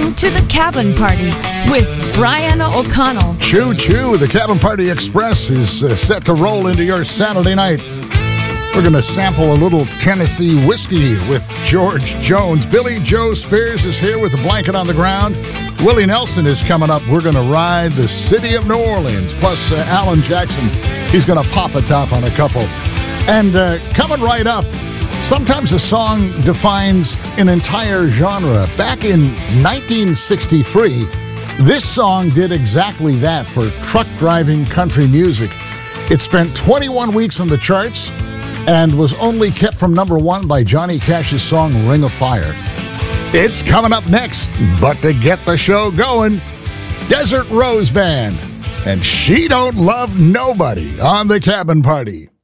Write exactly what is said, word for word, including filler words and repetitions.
listening to The Cabin Party with Brian O'Connell. Choo choo, the Cabin Party Express is uh, set to roll into your Saturday night. We're going to sample a little Tennessee whiskey with George Jones. Billy Joe Spears is here with a blanket on the ground. Willie Nelson is coming up. We're going to ride the city of New Orleans. Plus, uh, Alan Jackson, he's going to pop a top on a couple. And uh, coming right up, sometimes a song defines an entire genre. Back in nineteen sixty-three, this song did exactly that for truck driving country music. It spent twenty-one weeks on the charts and was only kept from number one by Johnny Cash's song Ring of Fire. It's coming up next, but to get the show going, Desert Rose Band and She Don't Love Nobody on The Cabin Party.